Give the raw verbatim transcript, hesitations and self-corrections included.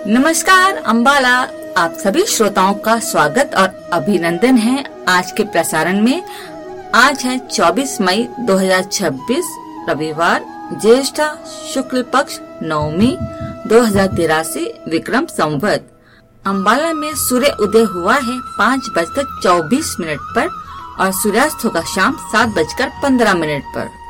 नमस्कार अंबाला, आप सभी श्रोताओं का स्वागत और अभिनंदन है आज के प्रसारण में। आज है चौबीस मई दो हज़ार छब्बीस रविवार, ज्येष्ठा शुक्ल पक्ष नवमी दो हजार तिरासी विक्रम संवत। अंबाला में सूर्य उदय हुआ है पाँच बजकर चौबीस मिनट पर और सूर्यास्त होगा शाम सात बजकर पंद्रह मिनट पर।